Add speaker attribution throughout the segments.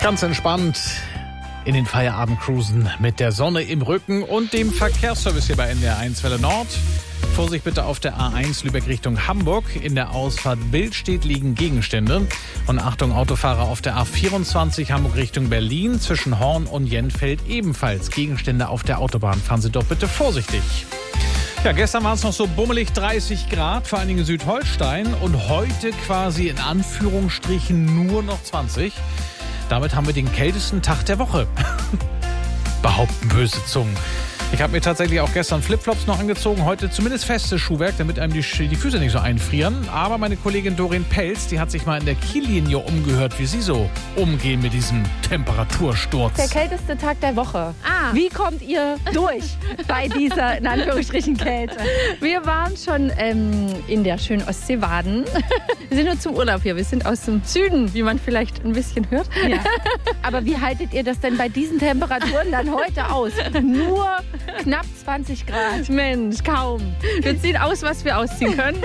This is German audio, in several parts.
Speaker 1: Ganz entspannt in den Feierabend cruisen mit der Sonne im Rücken und dem Verkehrsservice hier bei NDR1 Welle Nord. Vorsicht bitte auf der A1 Lübeck Richtung Hamburg. In der Ausfahrt Billstedt liegen Gegenstände. Und Achtung, Autofahrer auf der A24 Hamburg Richtung Berlin. Zwischen Horn und Jennfeld ebenfalls Gegenstände auf der Autobahn. Fahren Sie doch bitte vorsichtig. Ja, gestern war es noch so bummelig 30 Grad, vor allen Dingen in Südholstein. Und heute quasi in Anführungsstrichen nur noch 20. Damit haben wir den kältesten Tag der Woche. Behaupten böse Zungen. Ich habe mir tatsächlich auch gestern Flipflops noch angezogen, heute zumindest festes Schuhwerk, damit einem die Füße nicht so einfrieren. Aber meine Kollegin Doreen Pelz, die hat sich mal in der Kiellinie umgehört, wie sie so umgehen mit diesem Temperatursturz.
Speaker 2: Der kälteste Tag der Woche. Wie kommt ihr durch bei dieser, in Anführungsstrichen, Kälte? Wir waren schon in der schönen Ostsee baden. Wir sind nur zum Urlaub hier. Wir sind aus dem Süden, wie man vielleicht ein bisschen hört. Ja. Aber wie haltet ihr das denn bei diesen Temperaturen dann heute aus? Nur knapp 20 Grad.
Speaker 3: Mensch, kaum. Wir ziehen aus, was wir ausziehen können.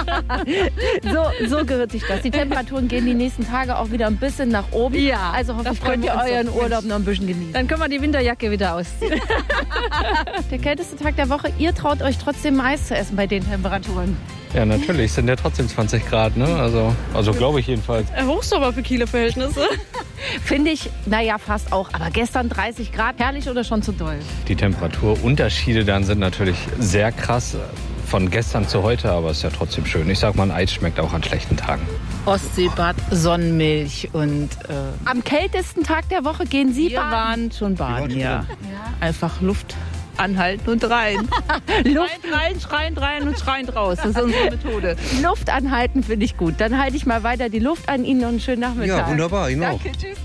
Speaker 2: So gehört sich das. Die Temperaturen gehen die nächsten Tage auch wieder ein bisschen nach oben.
Speaker 3: Ja,
Speaker 2: also hoffentlich könnt ihr euren Urlaub noch ein bisschen genießen.
Speaker 3: Dann können wir die Winterjacke wieder ausziehen.
Speaker 2: Der kälteste Tag der Woche. Ihr traut euch trotzdem Eis zu essen bei den Temperaturen.
Speaker 4: Ja, natürlich. Es sind ja trotzdem 20 Grad, ne? Also glaube ich jedenfalls.
Speaker 3: Hochst aber für Kieler Verhältnisse.
Speaker 2: Finde ich, naja, fast auch. Aber gestern 30 Grad, herrlich oder schon zu doll?
Speaker 4: Die Temperaturunterschiede dann sind natürlich sehr krass von gestern zu heute, aber es ist ja trotzdem schön. Ich sag mal, ein Eis schmeckt auch an schlechten Tagen.
Speaker 5: Ostseebad, Sonnenmilch und...
Speaker 2: Am kältesten Tag der Woche gehen Sie
Speaker 5: wir
Speaker 2: baden?
Speaker 5: waren schon baden, ja. Einfach Luft anhalten und rein. Schreien rein und schreien raus. Das ist unsere Methode.
Speaker 2: Luft anhalten finde ich gut. Dann halte ich mal weiter die Luft an Ihnen und einen schönen Nachmittag.
Speaker 6: Ja, wunderbar. Ihnen auch.
Speaker 2: Danke, tschüss.